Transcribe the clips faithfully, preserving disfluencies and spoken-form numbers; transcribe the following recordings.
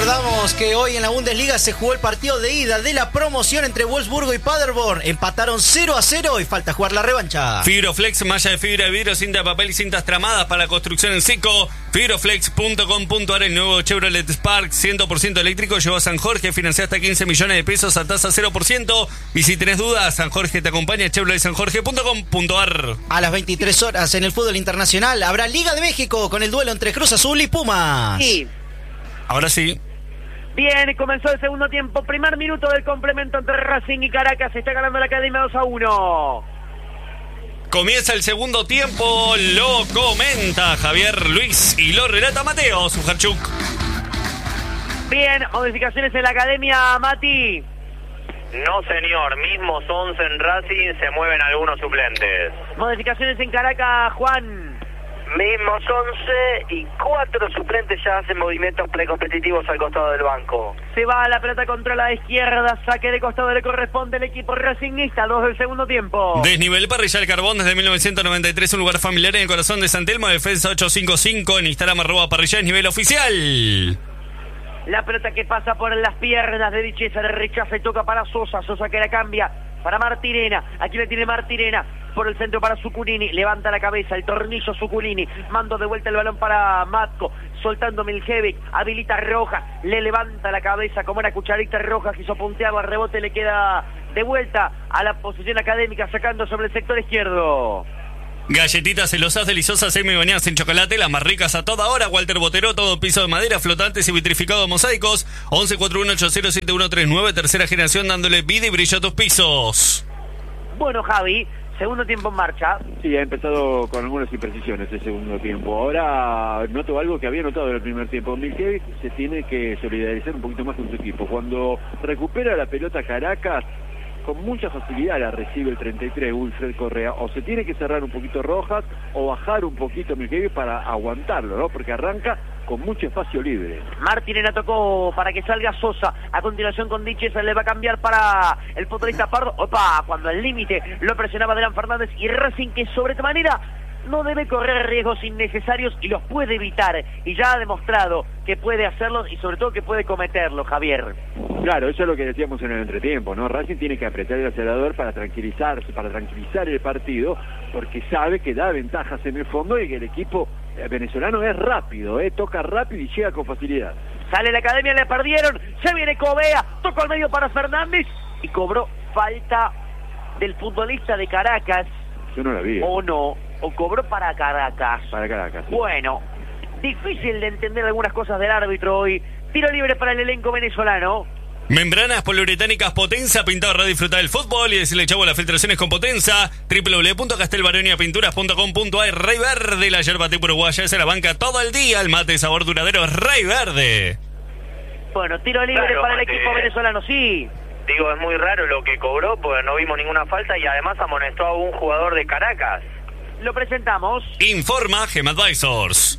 recordamos que hoy en la Bundesliga se jugó el partido de ida de la promoción entre Wolfsburgo y Paderborn. Empataron cero a cero y falta jugar la revancha. Fibroflex, malla de fibra de vidrio, cinta de papel y cintas tramadas para la construcción en seco. Fibroflex punto com punto a r. El nuevo Chevrolet Spark cien por ciento eléctrico llegó a San Jorge. Financia hasta quince millones de pesos a tasa cero por ciento. Y si tenés dudas, San Jorge te acompaña. Chevrolet san jorge punto com punto a r. A las veintitrés horas en el fútbol internacional habrá Liga de México con el duelo entre Cruz Azul y Pumas. Sí. Ahora sí. Bien, comenzó el segundo tiempo. Primer minuto del complemento entre Racing y Caracas. Se está ganando la Academia dos a uno. Comienza el segundo tiempo. Lo comenta Javier Luis y lo relata Mateo Sujarchuk. Bien, modificaciones en la Academia, Mati. No, señor. Mismos once en Racing, se mueven algunos suplentes. Modificaciones en Caracas, Juan. Mismos once y cuatro suplentes ya hacen movimientos precompetitivos al costado del banco. Se va la pelota contra la izquierda, saque de costado le corresponde al equipo racingista, dos del segundo tiempo. Desnivel Parrilla Carbón desde mil novecientos noventa y tres, un lugar familiar en el corazón de San Telmo, defensa ochocientos cincuenta y cinco, en Instagram arroba parrilla desnivel oficial. La pelota que pasa por las piernas de Dichesa, le rechaza y toca para Sosa, Sosa que la cambia para Martirena, aquí le tiene Martirena, por el centro para Zuculini, levanta la cabeza, el tornillo Zuculini, mando de vuelta el balón para Matko, soltando Miljevic, habilita Rojas, le levanta la cabeza como una cucharita roja, quiso puntearlo, al rebote le queda de vuelta a la posición académica, sacando sobre el sector izquierdo. Galletitas celosas, deliciosas, semi bañadas en chocolate, las más ricas a toda hora. Walter Botero, todo piso de madera, flotantes y vitrificados mosaicos. once cuarenta y uno ochenta siete uno treinta y nueve, tercera generación, dándole vida y brillo a tus pisos. Bueno, Javi, segundo tiempo en marcha. Sí, ha empezado con algunas imprecisiones el segundo tiempo. Ahora noto algo que había notado en el primer tiempo. Miljevic se tiene que solidarizar un poquito más con su equipo. Cuando recupera la pelota Caracas, con mucha facilidad la recibe el treinta y tres, Wilfred Correa. O se tiene que cerrar un poquito Rojas o bajar un poquito Miljevic para aguantarlo, ¿no? Porque arranca con mucho espacio libre. Martínez tocó para que salga Sosa. A continuación con Dichesa le va a cambiar para el futbolista Pardo. Opa, cuando al límite lo presionaba Adrián Fernández y Racing, que sobre esta manera no debe correr riesgos innecesarios y los puede evitar. Y ya ha demostrado que puede hacerlos y sobre todo que puede cometerlos, Javier. Claro, eso es lo que decíamos en el entretiempo, ¿no? Racing tiene que apretar el acelerador para tranquilizarse, para tranquilizar el partido, porque sabe que da ventajas en el fondo y que el equipo venezolano es rápido, ¿eh? Toca rápido y llega con facilidad. Sale la Academia, le perdieron, se viene Covea, tocó al medio para Fernández y cobró falta del futbolista de Caracas. Yo no la vi. O no, o cobró para Caracas. Para Caracas. Sí. Bueno, difícil de entender algunas cosas del árbitro hoy. Tiro libre para el elenco venezolano. Membranas poliuretánicas Potenza, pintado para disfrutar del fútbol y decirle chavo a las filtraciones con Potenza. doble u doble u doble u punto castelbaronia pinturas punto com punto a r. Rey Verde, la yerba tipo uruguaya, se la banca todo el día. El mate de sabor duradero es Rey Verde. Bueno, tiro libre Claro, para el mate. equipo venezolano, sí. Digo, es muy raro lo que cobró, porque no vimos ninguna falta y además amonestó a un jugador de Caracas. Lo presentamos. Informa Gem Advisors.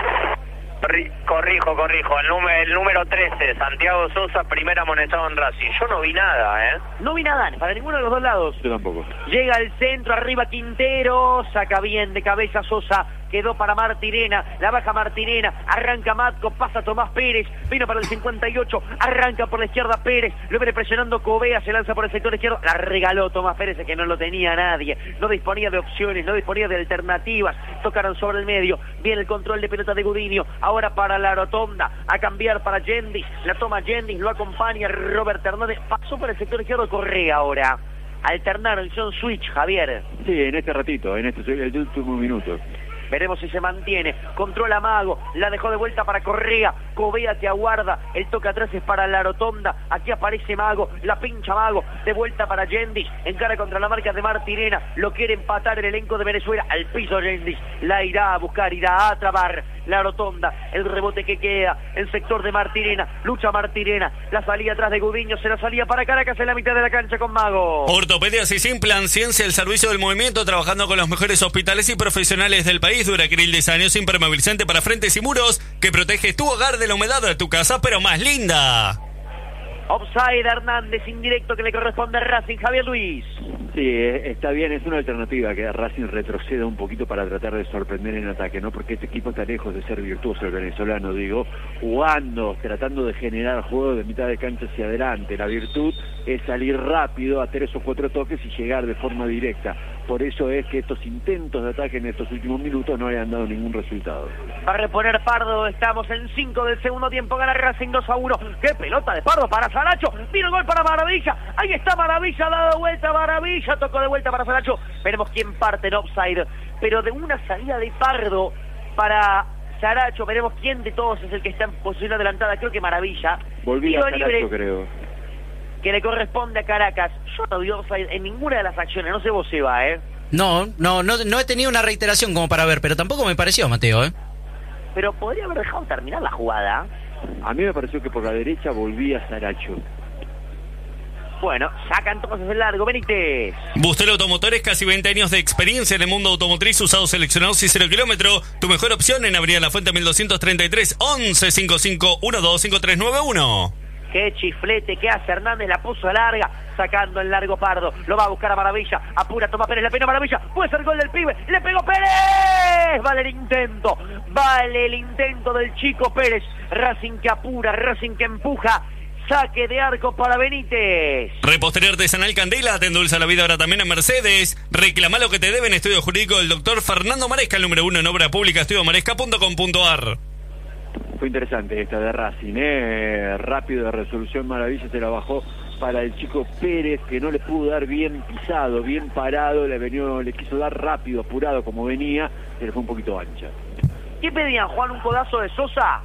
Ri- Corrijo, corrijo, el número, el número trece, Santiago Sosa, primer amonestado en Racing. Yo no vi nada, ¿eh? No vi nada, para ninguno de los dos lados. Yo tampoco. Llega al centro, arriba Quintero, saca bien de cabeza Sosa, quedó para Martirena, la baja Martirena, arranca Matko, pasa Tomás Pérez, vino para el cincuenta y ocho, arranca por la izquierda Pérez, lo viene presionando Covea, se lanza por el sector izquierdo, la regaló Tomás Pérez, que no lo tenía nadie, no disponía de opciones, no disponía de alternativas, tocaron sobre el medio, viene el control de pelota de Gudiño, ahora para la rotonda, a cambiar para Yendis, la toma Yendis, lo acompaña Robert Hernández, pasó por el sector izquierdo Correa ahora. Alternaron, hicieron switch, Javier. Sí, en este ratito, en este el último minuto. Veremos si se mantiene. Controla Mago. La dejó de vuelta para Correa. Covea que aguarda. El toque atrás es para la rotonda. Aquí aparece Mago. La pincha Mago. De vuelta para Yendis. Encara contra la marca de Martirena. Lo quiere empatar el elenco de Venezuela. Al piso Yendis. La irá a buscar. Irá a trabar. La rotonda. El rebote que queda. El sector de Martirena. Lucha Martirena. La salida atrás de Gudiño. Se la salía para Caracas en la mitad de la cancha con Mago. Ortopedias y Simplan, ciencia al servicio del movimiento, trabajando con los mejores hospitales y profesionales del país. Duracril de años, impermeabilizante para frentes y muros, que protege tu hogar de la humedad de tu casa, pero más linda. Offside Hernández, indirecto que le corresponde a Racing. Javier Luis. Sí, está bien, es una alternativa que Racing retroceda un poquito para tratar de sorprender en ataque, ¿no? Porque este equipo está lejos de ser virtuoso, el venezolano, digo, jugando, tratando de generar juego de mitad de cancha hacia adelante. La virtud es salir rápido a tres o cuatro toques y llegar de forma directa. Por eso es que estos intentos de ataque en estos últimos minutos no le han dado ningún resultado. Va a reponer Pardo, estamos en cinco del segundo tiempo, gana Racing dos a uno. ¡Qué pelota de Pardo para Saracho! ¡Vino el gol para Maravilla! ¡Ahí está Maravilla, dado vuelta Maravilla! Tocó de vuelta para Saracho. Veremos quién parte en offside. Pero de una salida de Pardo para Saracho, veremos quién de todos es el que está en posición adelantada. Creo que Maravilla. Volvía a Saracho, creo. Que le corresponde a Caracas. Yo no vi offside en ninguna de las acciones, no sé vos, Eva, ¿eh? No, no, no, no he tenido una reiteración como para ver, pero tampoco me pareció, Mateo, ¿eh? Pero podría haber dejado terminar la jugada. A mí me pareció que por la derecha volvía Saracho. Bueno, saca entonces el largo, Benítez. Bustel Automotores, casi veinte años de experiencia en el mundo automotriz, usados seleccionados y cero kilómetro. Tu mejor opción en Avenida La Fuente mil doscientos treinta y tres, once cincuenta y cinco doce cinco tres nueve uno. Qué chiflete que hace Hernández, la puso larga, sacando el largo Pardo, lo va a buscar a Maravilla, apura, toma Pérez, le pegó Maravilla, puede ser gol del pibe, le pegó Pérez, vale el intento, vale el intento del chico Pérez, Racing que apura, Racing que empuja, saque de arco para Benítez. Repostería Artesanal Candela, te endulza la vida ahora también en Mercedes. Reclama lo que te deben, estudio jurídico del doctor Fernando Maresca, el número uno en obra pública, estudio maresca punto com punto ar. Fue interesante esta de Racing, ¿eh? Rápido de resolución, Maravilla se la bajó para el chico Pérez, que no le pudo dar bien pisado, bien parado, le venió, le quiso dar rápido, apurado como venía, se le fue un poquito ancha. ¿Qué pedían, Juan? ¿Un codazo de Sosa?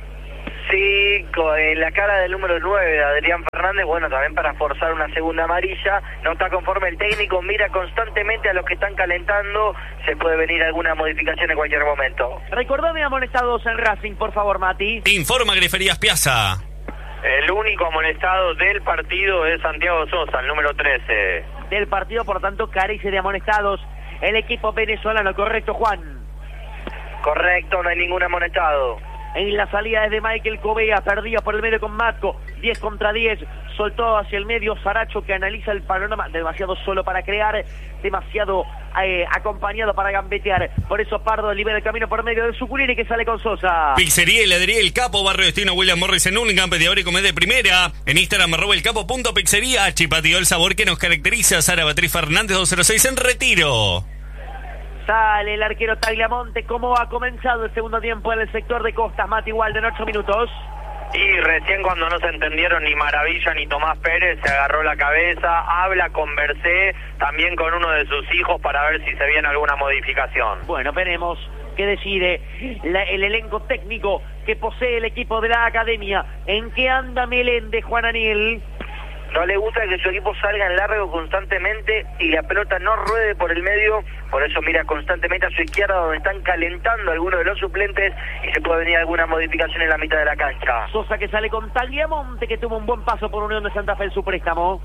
Sí, en la cara del número nueve de Adrián Fernández, bueno, también para forzar una segunda amarilla. No está conforme el técnico, mira constantemente a los que están calentando, se puede venir alguna modificación en cualquier momento. Recordame amonestados en Racing, por favor, Mati. Informa Griferías Piazza. El único amonestado del partido es Santiago Sosa, el número trece. Del partido, por tanto, carece de amonestados el equipo venezolano, ¿correcto, Juan? Correcto, no hay ningún amonestado. En la salida desde Michael Covea, perdía por el medio con Matco, diez contra diez, soltó hacia el medio Saracho, que analiza el panorama, demasiado solo para crear, demasiado eh, acompañado para gambetear, por eso Pardo libera el camino por medio de Suculini, que sale con Sosa. Pizzería y heladería El Capo, Barrio Destino William Morris en Urlingan, pedidor y comer de primera. En Instagram arroba el capo punto pizzería, chipatio el sabor que nos caracteriza. Sara Beatriz Fernández doscientos seis en Retiro. Sale el arquero Tagliamonte. ¿Cómo ha comenzado el segundo tiempo en el sector de Costas, Mati Walden, en ocho minutos? Y recién cuando no se entendieron ni Maravilla ni Tomás Pérez, se agarró la cabeza, habla, conversé también con uno de sus hijos para ver si se viene alguna modificación. Bueno, veremos qué decide la, el elenco técnico que posee el equipo de la academia. ¿En qué anda Meléndez, Juan Aniel? No le gusta que su equipo salga en largo constantemente y la pelota no ruede por el medio, por eso mira constantemente a su izquierda donde están calentando algunos de los suplentes y se puede venir alguna modificación en la mitad de la cancha. Sosa que sale con Tagliamonte, que tuvo un buen paso por Unión de Santa Fe en su préstamo.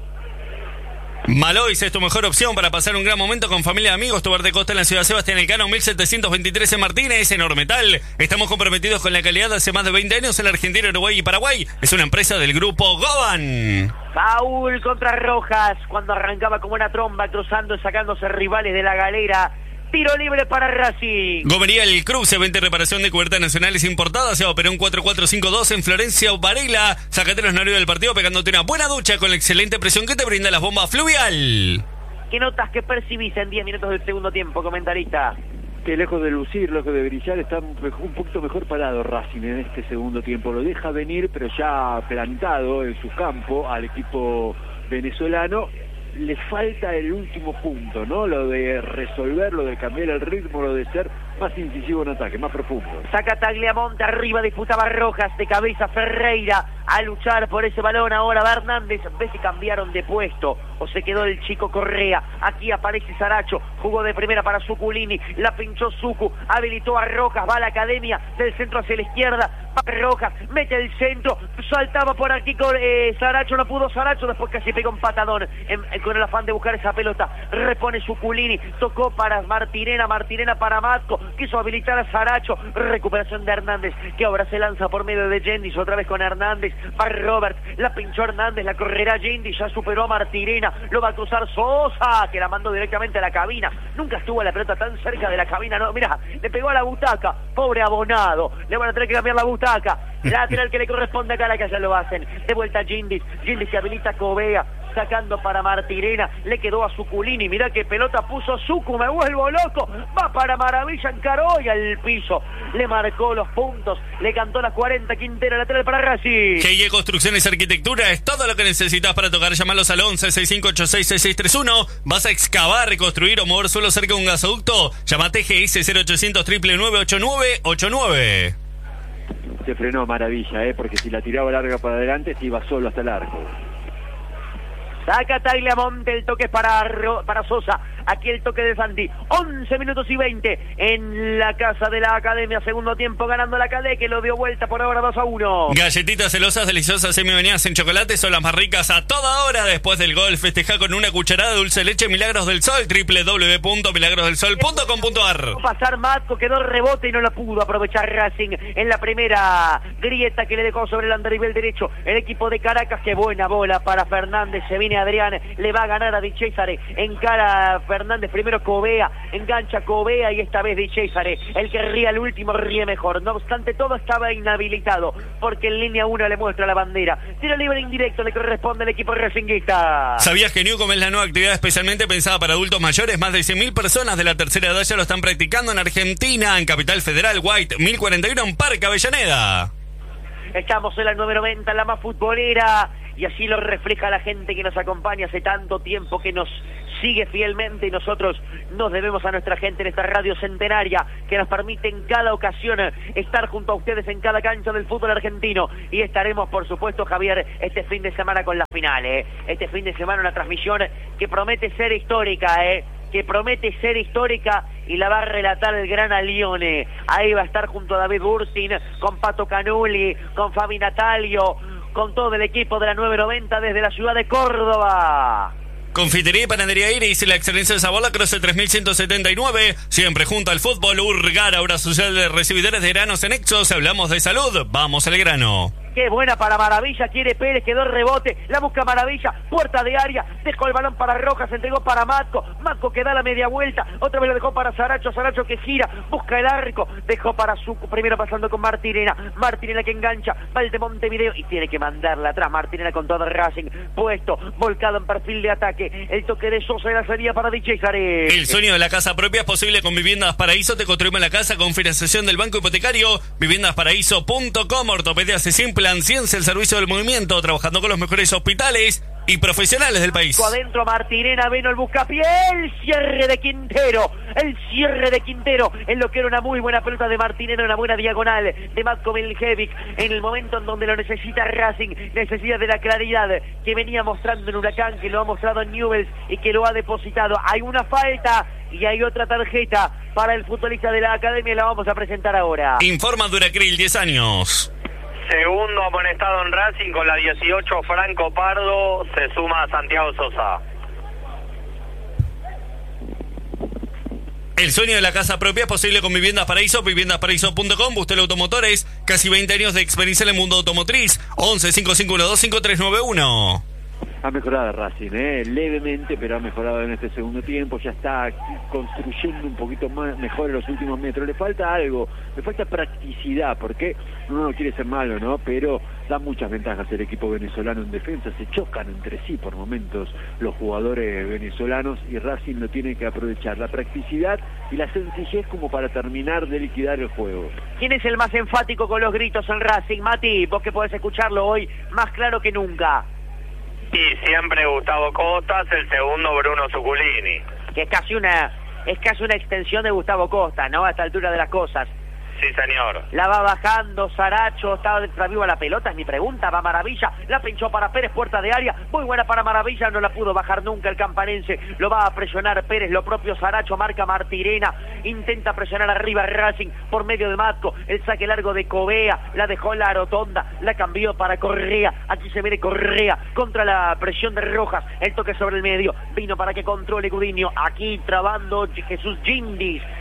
Malois es tu mejor opción para pasar un gran momento con familia y amigos. Tu bar de costa en la ciudad Sebastián Elcano, mil setecientos veintitrés en Martínez, en Ormetal. Estamos comprometidos con la calidad hace más de veinte años en la Argentina, Uruguay y Paraguay. Es una empresa del grupo Goban. Paul contra Rojas, cuando arrancaba como una tromba, cruzando y sacándose rivales de la galera. Tiro libre para Racing. Gomería El Cruce, venta y reparación de cubiertas nacionales importadas. Se Perón cuatro cuatro cinco dos en Florencia, Varela. Sácate los nervios del partido pegándote una buena ducha con la excelente presión que te brinda las bombas Fluvial. ¿Qué notas que percibís en diez minutos del segundo tiempo, comentarista? Que lejos de lucir, lejos de brillar, está un poquito mejor parado Racing en este segundo tiempo. Lo deja venir, pero ya plantado en su campo al equipo venezolano. Le falta el último punto, ¿no? Lo de resolver, lo de cambiar el ritmo, lo de ser más incisivo en ataque, más profundo. Saca Tagliamonte, arriba disputaba Rojas, de cabeza Ferreira, a luchar por ese balón. Ahora va Hernández, ve si cambiaron de puesto o se quedó el chico Correa. Aquí aparece Saracho, jugó de primera para Suculini, la pinchó Sucu, habilitó a Rojas, va a la academia, del centro hacia la izquierda, va Rojas, mete el centro, saltaba por aquí con eh, Saracho, no pudo Saracho, después casi pegó un patadón en, en, con el afán de buscar esa pelota. Repone Suculini, tocó para Martirena, Martirena para Matco, quiso habilitar a Saracho, recuperación de Hernández, que ahora se lanza por medio de Jendis, otra vez con Hernández, Hernández, va Robert, la pinchó Hernández, la correrá Gindi, ya superó a Martirena, lo va a cruzar Sosa, que la mandó directamente a la cabina. Nunca estuvo la pelota tan cerca de la cabina, no, mira, le pegó a la butaca, pobre abonado, le van a tener que cambiar la butaca. Lateral que le corresponde a Caracas, ya lo hacen. De vuelta Gindis, Gindis que habilita a Covea, sacando para Martirena, le quedó a Suculini, mirá qué pelota puso Sucu, me vuelvo loco, va para Maravilla, encaró y al piso, le marcó los puntos, le cantó las cuarenta, Quintero, lateral para Racing. G I E Construcciones y Arquitectura es todo lo que necesitas para tocar. Llamalos al once, sesenta y cinco ochenta y seis, sesenta y seis treinta y uno. ¿Vas a excavar, reconstruir o mover suelo cerca de un gasoducto? Llámate G S cero ochocientos, nueve nueve ocho nueve ocho nueve. Se frenó Maravilla, ¿eh? Porque si la tiraba larga para adelante se iba solo hasta el arco. Saca Tagliamonte, el toque para, para Sosa, aquí el toque de Santi, once minutos y veinte en la casa de la Academia, segundo tiempo ganando la Academia, que lo dio vuelta por ahora dos a uno. Galletitas celosas, deliciosas, semi-bañadas en chocolate, son las más ricas a toda hora. Después del gol, festeja con una cucharada de dulce de leche Milagros del Sol, doble u doble u doble u punto milagros del sol punto com punto a r. Pasar Matco, quedó el rebote y no lo pudo aprovechar Racing en la primera grieta que le dejó sobre el andarivel derecho el equipo de Caracas. Qué buena bola para Fernández, se viene Adrián, le va a ganar a Di Cesare, encara a Fernández, primero Covea, engancha Covea y esta vez Di Cesare, el que ríe al último ríe mejor. No obstante, todo estaba inhabilitado porque en línea uno le muestra la bandera. Tiro libre indirecto le corresponde al equipo racinguista. ¿Sabías que Newcom es la nueva actividad especialmente pensada para adultos mayores? Más de cien mil personas de la tercera edad ya lo están practicando en Argentina, en Capital Federal, White mil cuarenta y uno, en Parque Avellaneda. Estamos en la nueve noventa, la más futbolera, y así lo refleja la gente que nos acompaña hace tanto tiempo, que nos sigue fielmente, y nosotros nos debemos a nuestra gente en esta radio centenaria que nos permite en cada ocasión estar junto a ustedes en cada cancha del fútbol argentino. Y estaremos, por supuesto, Javier, este fin de semana con la final, ¿eh? Este fin de semana una transmisión que promete ser histórica, ¿eh? que promete ser histórica, y la va a relatar el gran Alione. Ahí va a estar junto a David Bursin, con Pato Canuli, con Fabi Natalio, con todo el equipo de la nueve noventa desde la ciudad de Córdoba. Confitería y Panadería Iris, la excelencia de sabor, la Croce tres mil ciento setenta y nueve, siempre junto al fútbol. Urgar, obra social de recibidores de granos en Exos. Hablamos de salud, vamos al grano. Qué buena para Maravilla, quiere Pérez, quedó el rebote, la busca Maravilla, puerta de área, dejó el balón para Rojas, se entregó para Matco, Matco que da la media vuelta, otra vez lo dejó para Saracho, Saracho que gira, busca el arco, dejó para Suco, primero pasando con Martirena, Martirena que engancha, va el de Montevideo y tiene que mandarla atrás, Martirena con todo el Racing, puesto, volcado en perfil de ataque, el toque de Sosa de la salida para Di Cesare. El sueño de la casa propia es posible con Viviendas Paraíso, te construimos la casa con financiación del Banco Hipotecario, viviendas paraíso punto com, ortopedia se simple, ciencia, el servicio del movimiento, trabajando con los mejores hospitales y profesionales del país. Adentro Martirena, vino el buscapié, el cierre de Quintero, el cierre de Quintero, en lo que era una muy buena pelota de Martirena, una buena diagonal de Matko Miljevic, en el momento en donde lo necesita Racing, necesita de la claridad que venía mostrando en Huracán, que lo ha mostrado en Newell's y que lo ha depositado. Hay una falta y hay otra tarjeta para el futbolista de la Academia, la vamos a presentar ahora. Informa Duracril, diez años. Segundo amonestado en Racing con la dieciocho, Franco Pardo, se suma a Santiago Sosa. El sueño de la casa propia es posible con Viviendas Paraíso, viviendas paraíso punto com, Bustel Automotores, casi veinte años de experiencia en el mundo automotriz, once cinco cinco uno dos cinco tres nueve uno. Ha mejorado Racing, ¿eh? levemente, pero ha mejorado en este segundo tiempo, ya está construyendo un poquito más mejor en los últimos metros. Le falta algo, le falta practicidad, porque uno no quiere ser malo, ¿no? Pero da muchas ventajas el equipo venezolano en defensa, se chocan entre sí por momentos los jugadores venezolanos, y Racing lo tiene que aprovechar, la practicidad y la sencillez como para terminar de liquidar el juego. ¿Quién es el más enfático con los gritos en Racing? Mati, vos que podés escucharlo hoy más claro que nunca. Y siempre Gustavo Costas, el segundo Bruno Suculini. Que es casi una es casi una extensión de Gustavo Costa, ¿no? A esta altura de las cosas. Sí, señor. La va bajando Saracho, estaba detrás viva la pelota, es mi pregunta, va Maravilla, la pinchó para Pérez, puerta de área, muy buena para Maravilla, no la pudo bajar nunca el campanense, lo va a presionar Pérez, lo propio Saracho, marca Martirena, intenta presionar arriba Racing por medio de Matco, el saque largo de Covea, la dejó en la rotonda, la cambió para Correa, aquí se viene Correa contra la presión de Rojas, el toque sobre el medio, vino para que controle Gudiño, aquí trabando Jesús Gindis,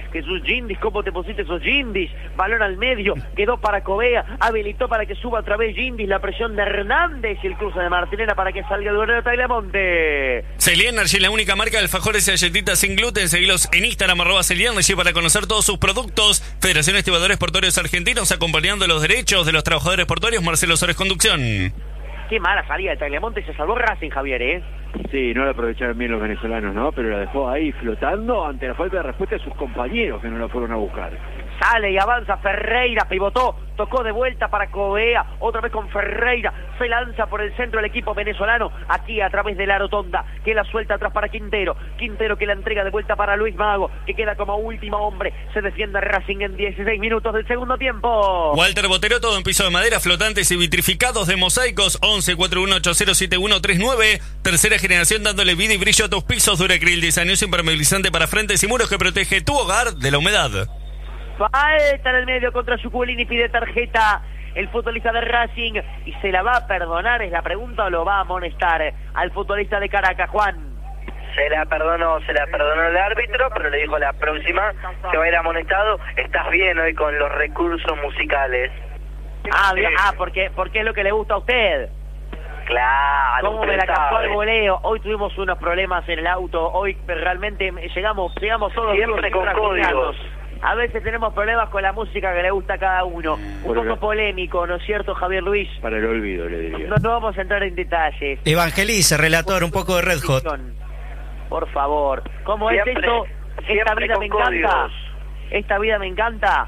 Jesús Gindis, ¿cómo te pusiste esos Gindis? Balón al medio, quedó para Covea, habilitó para que suba otra vez Gindis, la presión de Hernández y el cruce de Martinera para que salga el golero Tagliamonte. Celí Energy, la única marca de alfajores y galletitas sin gluten. Seguilos en Instagram, arroba Celí Energy, para conocer todos sus productos. Federación de Estibadores Portuarios Argentinos, acompañando los derechos de los trabajadores portuarios. Marcelo Sores, conducción. Qué mala salida de Tagliamonte, se salvó Racing, Javier, ¿eh? Sí, no la aprovecharon bien los venezolanos, ¿no? Pero la dejó ahí flotando ante la falta de respuesta de sus compañeros que no la fueron a buscar. Sale y avanza Ferreira, pivotó, tocó de vuelta para Covea, otra vez con Ferreira, se lanza por el centro el equipo venezolano, aquí a través de la rotonda, que la suelta atrás para Quintero, Quintero que la entrega de vuelta para Luis Mago, que queda como último hombre, se defiende Racing en dieciséis minutos del segundo tiempo. Walter Botero, todo en piso de madera, flotantes y vitrificados de mosaicos, once cuatro uno ocho cero siete uno tres nueve, tercera generación dándole vida y brillo a tus pisos, Duracril, diseñoso impermeabilizante para frentes y muros que protege tu hogar de la humedad. Falta en el medio contra Zuculini, pide tarjeta el futbolista de Racing y se la va a perdonar, es la pregunta, o lo va a amonestar al futbolista de Caracas, Juan. Se la perdonó, se la perdonó el árbitro, pero le dijo la próxima se va a ir amonestado. Estás bien hoy con los recursos musicales. Ah, bien, ah porque, porque es lo que le gusta a usted. Claro. ¿Cómo me la captó el voleo? Hoy tuvimos unos problemas en el auto, hoy realmente llegamos, llegamos todos siempre con códigos. A veces tenemos problemas con la música que le gusta a cada uno. Un Por poco acá. polémico, ¿no es cierto, Javier Luis? Para el olvido, le diría. No, no vamos a entrar en detalles. Evangelice, relator, un poco de Red Hot. Por favor. ¿Cómo Siempre, es esto? Esta siempre vida con me encanta. códigos. Esta vida me encanta.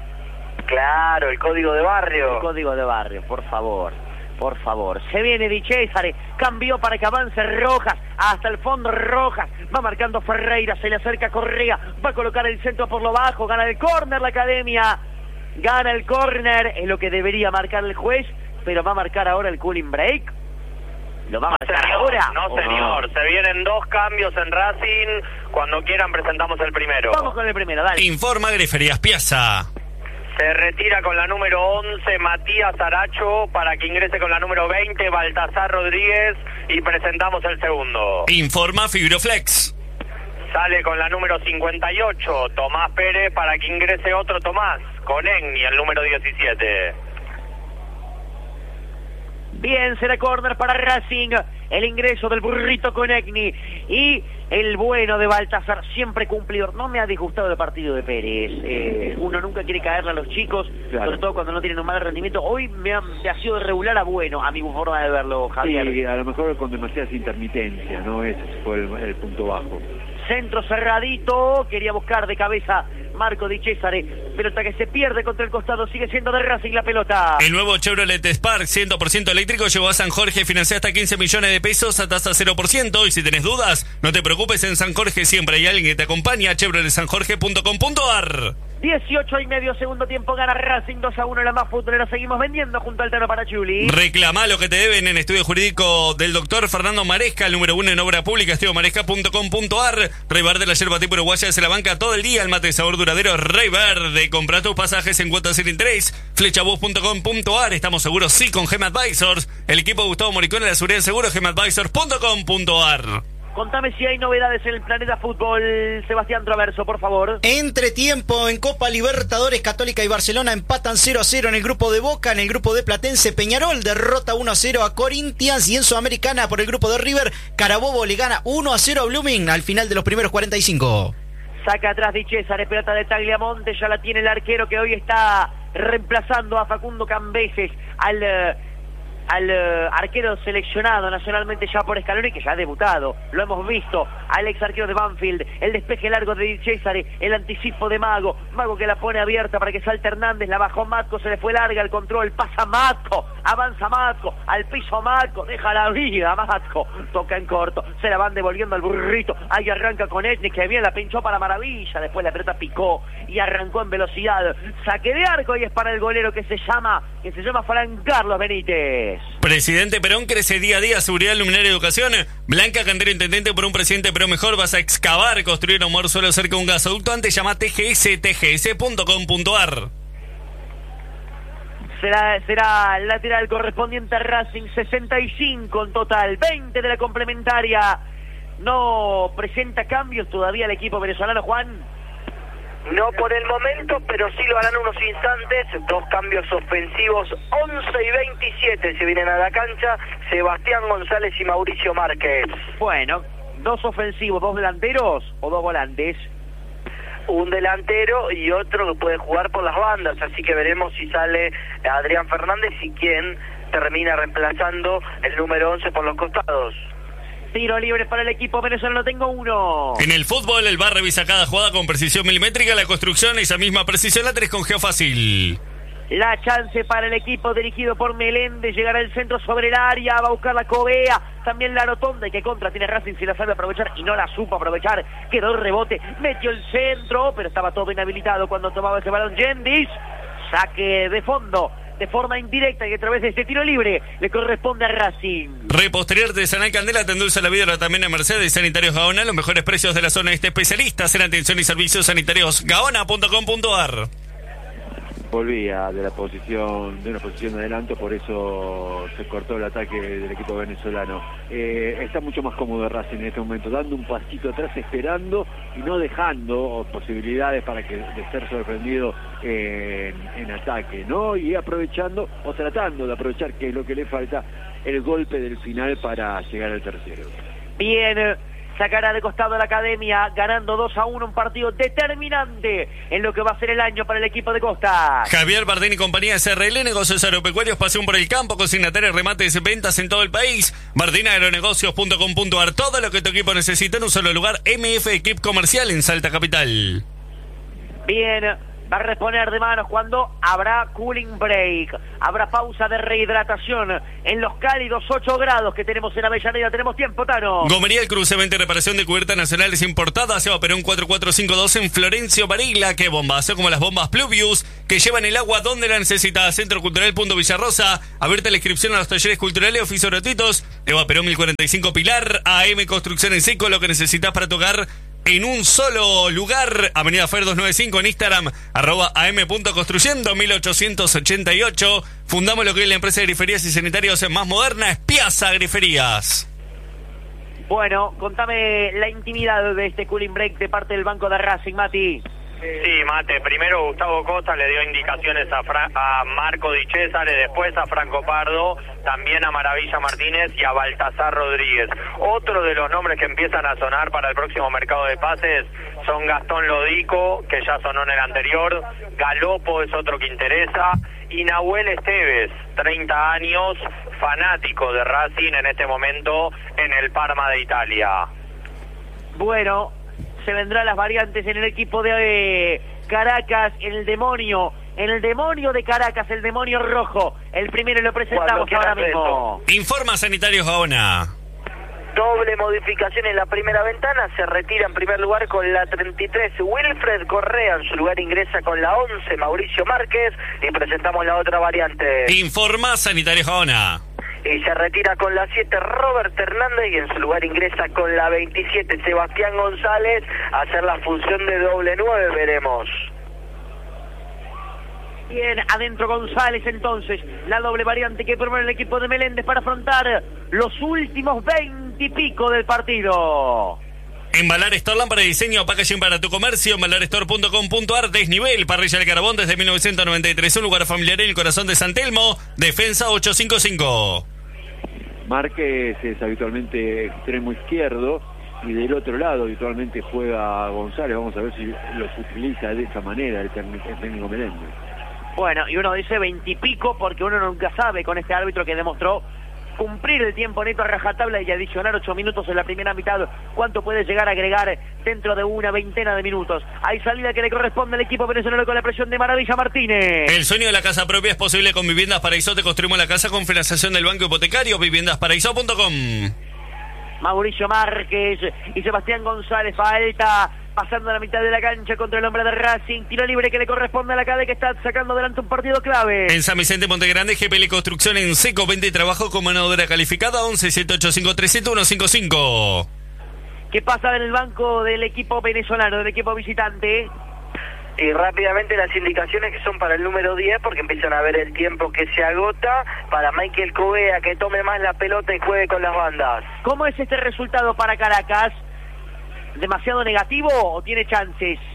Claro, el código de barrio. El código de barrio, por favor. Por favor, se viene Di Cesare, cambió para que avance Rojas, hasta el fondo Rojas, va marcando Ferreira, se le acerca Correa, va a colocar el centro por lo bajo, gana el córner la Academia, gana el córner, es lo que debería marcar el juez, pero va a marcar ahora el cooling break. ¿Lo va a marcar Señor, ahora? no señor, se vienen dos cambios en Racing, cuando quieran presentamos el primero. Vamos con el primero, dale. Informa Griferías Piazza. Se retira con la número once Matías Aracho para que ingrese con la número veinte Baltasar Rodríguez y presentamos el segundo. Informa Fibroflex. Sale con la número cincuenta y ocho Tomás Pérez para que ingrese otro Tomás con Egni, el número diecisiete. Bien, será córner para Racing, el ingreso del burrito con Egni y el bueno de Baltasar, siempre cumplidor. No me ha disgustado el partido de Pérez, eh, uno nunca quiere caerle a los chicos, Claro. sobre todo cuando no tienen un mal rendimiento. Hoy me ha, me ha sido de regular a bueno, a mi forma de verlo, Javier. Sí, a lo mejor con demasiadas intermitencias, ¿no? Ese fue el, el punto bajo. Centro cerradito, quería buscar de cabeza Marco Di Cesare, pelota que se pierde contra el costado, sigue siendo de Racing la pelota. El nuevo Chevrolet Spark cien por ciento eléctrico llegó a San Jorge, financia hasta quince millones de pesos a tasa cero por ciento. Y si tenés dudas, no te preocupes, en San Jorge siempre hay alguien que te acompaña. chevrolet san jorge punto com punto ar. dieciocho y medio segundo tiempo, gana Racing dos a uno, la más futbolera. Seguimos vendiendo junto al Tano para Chuli. Reclamá lo que te deben en estudio jurídico del doctor Fernando Maresca, el número uno en obra pública, estudio maresca punto com punto ar. Rey Verde, la yerba tipo uruguaya de la banca todo el día. El mate de sabor duradero Rey Verde. Compra tus pasajes en cuotas sin interés. flechabus punto com punto ar. Estamos seguros, sí, con Gem Advisors. El equipo de Gustavo Moricone, la seguridad de seguros, gem advisors punto com punto ar. Contame si hay novedades en el Planeta Fútbol, Sebastián Traverso, por favor. Entretiempo en Copa Libertadores, Católica y Barcelona empatan cero a cero en el grupo de Boca. En el grupo de Platense, Peñarol derrota uno a cero a Corinthians. Y en Sudamericana, por el grupo de River, Carabobo le gana uno a cero a Blooming al final de los primeros cuarenta y cinco. Saca atrás Di Cesare, pelota de Tagliamonte, ya la tiene el arquero que hoy está reemplazando a Facundo Cambeses, al... Uh, al uh, arquero seleccionado nacionalmente ya por Scaloni, que ya ha debutado, lo hemos visto, al ex arquero de Banfield, el despeje largo de Di Cesare, el anticipo de Mago, Mago que la pone abierta para que salte Hernández, la bajó Matco, se le fue larga el control, pasa Matco, avanza Matco, al piso Matco, deja la vida Matco, toca en corto, se la van devolviendo al burrito, ahí arranca con Etni, que bien la pinchó para maravilla, después la pelota picó y arrancó en velocidad, saque de arco y es para el golero que se llama, que se llama Fran Carlos Benítez. Presidente Perón crece día a día, seguridad, luminaria, educación. Blanca Cantero, intendente por un presidente Perón mejor. Vas a excavar, construir un mejor suelo cerca de un gasoducto. Antes llama T G S, T G S punto com punto ar. Será, será lateral correspondiente a Racing, sesenta y cinco en total, veinte de la complementaria. No presenta cambios todavía el equipo venezolano, Juan. No por el momento, pero sí lo harán unos instantes. Dos cambios ofensivos, once y veintisiete se vienen a la cancha. Sebastián González y Mauricio Márquez. Bueno, dos ofensivos, dos delanteros o dos volantes. Un delantero y otro que puede jugar por las bandas, así que veremos si sale Adrián Fernández y quién termina reemplazando el número once por los costados. Tiro libre para el equipo venezolano, tengo uno. En el fútbol, el V A R revisa cada jugada con precisión milimétrica. La construcción, esa misma precisión, la tenés con Geofácil. La chance para el equipo dirigido por Meléndez, llegará el centro sobre el área, va a buscar la Covea, también la rotonda, y que contra tiene Racing si la sabe aprovechar y no la supo aprovechar, quedó el rebote, metió el centro, pero estaba todo inhabilitado cuando tomaba ese balón Gendis, saque de fondo, de forma indirecta y a través de este tiro libre le corresponde a Racing. Reposterior artesanal Candela, te endulza la vida también en Mercedes, Sanitarios Gaona, los mejores precios de la zona este, especialistas en atención y servicios sanitarios, gaona punto com punto a r. Volvía de la posición, de una posición de adelanto, por eso se cortó el ataque del equipo venezolano. Eh, está mucho más cómodo Racing en este momento, dando un pasito atrás, esperando y no dejando posibilidades para que de ser sorprendido en, en ataque, ¿no? Y aprovechando o tratando de aprovechar, que es lo que le falta, el golpe del final para llegar al tercero. Bien, sacará de costado a la Academia, ganando dos a uno, un partido determinante en lo que va a ser el año para el equipo de Costa. Javier Bardén y compañía S R L, negocios agropecuarios, pasión por el campo, consignatarios, remates, ventas en todo el país. bardén agronegocios punto com punto a r, todo lo que tu equipo necesita en un solo lugar. M F Equip Comercial en Salta Capital. Bien, va a reponer de manos cuando habrá cooling break, habrá pausa de rehidratación en los cálidos ocho grados que tenemos en Avellaneda. Tenemos tiempo, Tano. Gomería El Cruce, venta y reparación de cubiertas nacionales importadas, Seba Perón cuatro cuatro cinco dos en Florencio Varela. Qué bombazo, como las bombas Pluvius que llevan el agua donde la necesitas. Centro Cultural Punto Villarrosa, abierta la inscripción a los talleres culturales, oficios gratuitos. Eva Perón mil cuarenta y cinco Pilar, A M Construcción en Seco, lo que necesitas para tu hogar en un solo lugar. Avenida Fer doscientos noventa y cinco en Instagram, arroba am.construyendo mil ochocientos ochenta y ocho. Fundamos lo que es la empresa de griferías y sanitarios más moderna, es Piazza Griferías. Bueno, contame la intimidad de este cooling break de parte del banco de Racing, Mati. Sí, Mate, primero Gustavo Costa le dio indicaciones a, Fra a Marco Di Cesare, después a Franco Pardo, también a Maravilla Martínez y a Baltasar Rodríguez. Otro de los nombres que empiezan a sonar para el próximo mercado de pases son Gastón Lodico, que ya sonó en el anterior, Galopo es otro que interesa, y Nahuel Esteves, treinta años, fanático de Racing en este momento en el Parma de Italia. Bueno, se vendrán las variantes en el equipo de eh, Caracas, en el demonio, en el demonio de Caracas, el demonio rojo. El primero lo presentamos ahora mismo. Informa Sanitarios Gaona. Doble modificación en la primera ventana, se retira en primer lugar con la treinta y tres Wilfred Correa, en su lugar ingresa con la once Mauricio Márquez y presentamos la otra variante. Informa Sanitarios Gaona. Y se retira con la siete Robert Hernández y en su lugar ingresa con la veintisiete Sebastián González a hacer la función de doble nueve, veremos. Bien, adentro González entonces, la doble variante que propone el equipo de Meléndez para afrontar los últimos veinte y pico del partido. Embalar Store, lámpara de diseño, packaging para tu comercio, embalar store punto com punto a r, desnivel, parrilla de carbón desde mil novecientos noventa y tres, un lugar familiar en el corazón de San Telmo, defensa ochocientos cincuenta y cinco. Márquez es habitualmente extremo izquierdo y del otro lado habitualmente juega González. Vamos a ver si los utiliza de esa manera el técnico, el técnico Meléndez. Bueno, y uno dice veintipico porque uno nunca sabe con este árbitro que demostró cumplir el tiempo neto a rajatabla y adicionar ocho minutos en la primera mitad, cuánto puede llegar a agregar dentro de una veintena de minutos. Hay salida que le corresponde al equipo venezolano con la presión de Maravilla Martínez. El sueño de la casa propia es posible con Viviendas Paraíso. Te construimos la casa con financiación del Banco Hipotecario, viviendas paraíso punto com. Mauricio Márquez y Sebastián González, falta pasando la mitad de la cancha contra el hombre de Racing, tiro libre que le corresponde a la Cade, que está sacando adelante un partido clave. En San Vicente Montegrande, G P L Construcción en seco, venta y trabajo con mano de obra calificada, once siete ocho cinco tres siete uno cinco cinco. ¿Qué pasa en el banco del equipo venezolano, del equipo visitante? Y rápidamente las indicaciones que son para el número diez, porque empiezan a ver el tiempo que se agota, para Michael Covea, que tome más la pelota y juegue con las bandas. ¿Cómo es este resultado para Caracas? ¿Demasiado negativo o tiene chances?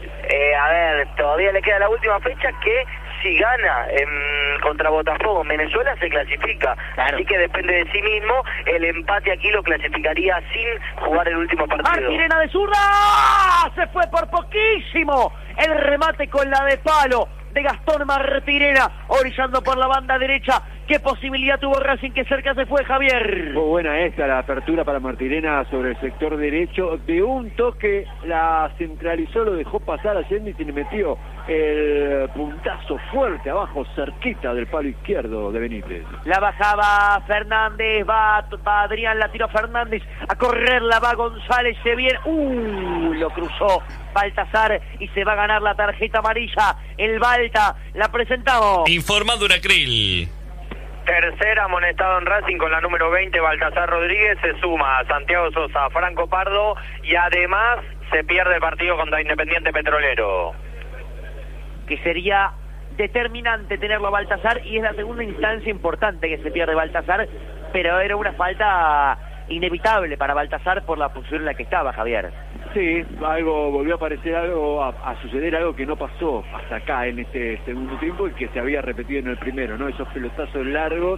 Eh, a ver, todavía le queda la última fecha que si gana en, contra Botafogo en Venezuela se clasifica, claro. Así que depende de sí mismo, el empate aquí lo clasificaría sin jugar el último partido. Martirena de zurda, se fue por poquísimo, el remate con la de palo de Gastón Martirena, orillando por la banda derecha. ¿Qué posibilidad tuvo Racing? Que cerca se fue, Javier. Muy buena esta, la apertura para Martirena sobre el sector derecho. De un toque la centralizó, lo dejó pasar a Yendi y le metió el puntazo fuerte abajo, cerquita del palo izquierdo de Benítez. La bajaba Fernández, va, va Adrián, la tiró Fernández, a correrla va González, se viene, uh, lo cruzó Baltazar y se va a ganar la tarjeta amarilla. El Balta, la presentamos. Informa Duracril. Tercer amonestado en Racing con la número veinte, Baltasar Rodríguez. Se suma a Santiago Sosa, Franco Pardo, y además se pierde el partido contra Independiente Petrolero. Que sería determinante tenerlo a Baltazar, y es la segunda instancia importante que se pierde Baltazar, pero era una falta inevitable para Baltazar por la posición en la que estaba, Javier. Sí, algo volvió a aparecer algo, a, a suceder algo que no pasó hasta acá en este segundo tiempo y que se había repetido en el primero, ¿no? Esos pelotazos largos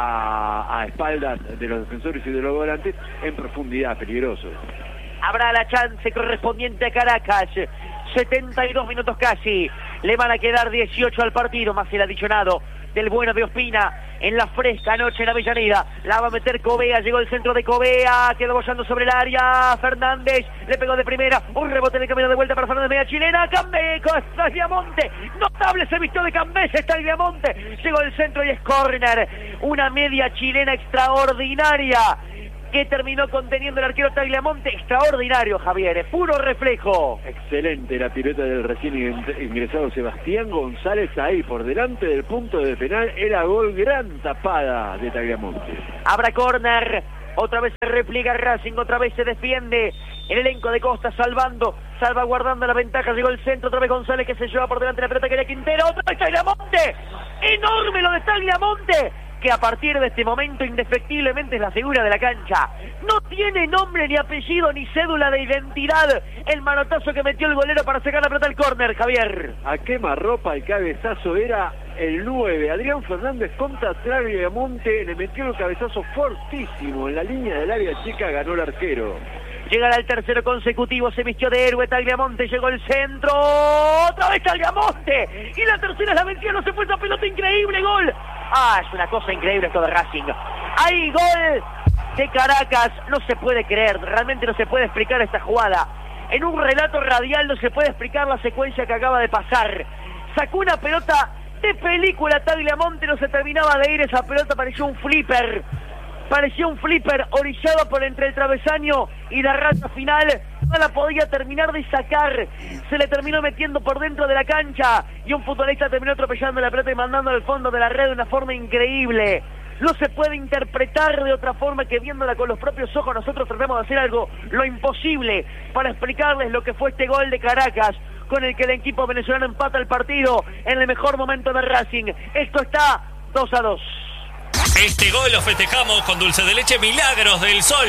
a, a espaldas de los defensores y de los volantes en profundidad, peligrosos. Habrá la chance correspondiente a Caracas. setenta y dos minutos casi. Le van a quedar dieciocho al partido, más el adicionado del bueno de Ospina en la fresca noche en Avellaneda. La va a meter Covea, llegó el centro de Covea, quedó bollando sobre el área. Fernández le pegó de primera, un rebote en el camino de vuelta para Fernández, media chilena. Cambeco, Tagliamonte, notable se vistió de Cambés, está Tagliamonte, llegó el centro y es córner. Una media chilena extraordinaria que terminó conteniendo el arquero Tagliamonte. Extraordinario, Javier, puro reflejo. Excelente la pirueta del recién ingresado Sebastián González ahí por delante del punto de penal. Era gol, gran tapada de Tagliamonte. Habrá córner, otra vez se repliega Racing, otra vez se defiende el elenco de Costa, salvando, salvaguardando la ventaja. Llegó el centro, otra vez González que se lleva por delante la pelota, que era Quintero, otra vez Tagliamonte. Enorme lo de Tagliamonte, que a partir de este momento indefectiblemente es la figura de la cancha. No tiene nombre ni apellido ni cédula de identidad el manotazo que metió el golero para sacar la pelota al córner, Javier. A quemarropa el cabezazo era el nueve, Adrián Fernández contra Tagliamonte, le metió el cabezazo fortísimo en la línea del área chica, ganó el arquero. Llegará el tercero consecutivo, se vistió de héroe Tagliamonte, llegó el centro, otra vez Tagliamonte, y la tercera la venció, no se fue esa pelota, increíble, gol. Ah, es una cosa increíble esto de Racing. Hay gol de Caracas, no se puede creer, realmente no se puede explicar esta jugada. En un relato radial no se puede explicar la secuencia que acaba de pasar. Sacó una pelota de película Tagliamonte, no se terminaba de ir esa pelota, pareció un flipper. Parecía un flipper orillado por entre el travesaño y la raya final. No la podía terminar de sacar. Se le terminó metiendo por dentro de la cancha. Y un futbolista terminó atropellando la pelota y mandándola al fondo de la red de una forma increíble. No se puede interpretar de otra forma que viéndola con los propios ojos. Nosotros tratamos de hacer algo, lo imposible, para explicarles lo que fue este gol de Caracas, con el que el equipo venezolano empata el partido en el mejor momento de Racing. Esto está dos a dos. Este gol lo festejamos con dulce de leche Milagros del Sol.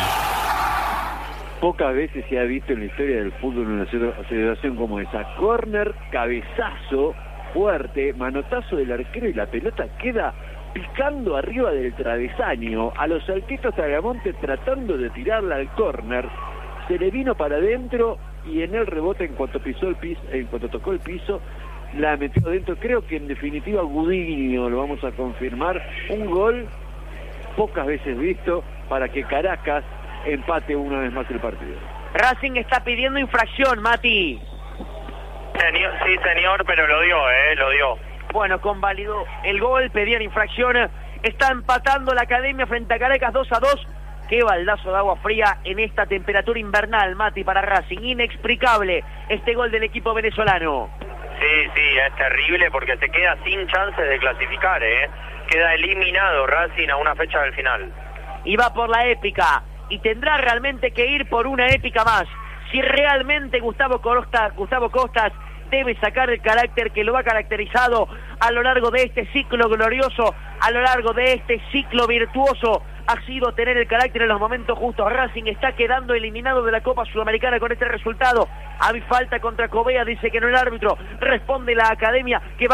Pocas veces se ha visto en la historia del fútbol una situación como esa. Córner, cabezazo fuerte, manotazo del arquero y la pelota queda picando arriba del travesaño. A los saltitos Tagliamonte tratando de tirarla al córner. Se le vino para adentro y en el rebote, en cuanto pisó el piso, en cuanto tocó el piso, la metió adentro. Creo que en definitiva Gudiño, lo vamos a confirmar, un gol pocas veces visto para que Caracas empate una vez más el partido. Racing está pidiendo infracción, Mati. Señor, sí, señor, pero lo dio, eh, lo dio. Bueno, convalidó el gol, pedían infracción. Está empatando la Academia frente a Caracas dos a dos. Qué baldazo de agua fría en esta temperatura invernal, Mati, para Racing. Inexplicable este gol del equipo venezolano. Sí, sí, es terrible porque se queda sin chances de clasificar, ¿eh? Queda eliminado Racing a una fecha del final. Y va por la épica, y tendrá realmente que ir por una épica más. Si realmente Gustavo Costa, Gustavo Costas debe sacar el carácter que lo ha caracterizado a lo largo de este ciclo glorioso, a lo largo de este ciclo virtuoso ha sido tener el carácter en los momentos justos. Racing está quedando eliminado de la Copa Sudamericana con este resultado. Hay falta contra Covea, dice que no el árbitro. Responde la academia que va